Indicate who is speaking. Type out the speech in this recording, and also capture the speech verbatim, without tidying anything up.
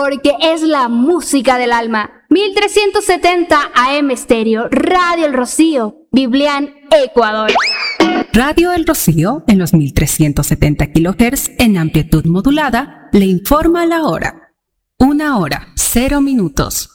Speaker 1: porque es la música del alma. mil trescientos setenta A M Estéreo, Radio El Rocío, Biblián, Ecuador.
Speaker 2: Radio El Rocío, en los mil trescientos setenta kilohertz en amplitud modulada, le informa la hora. Una hora, cero minutos.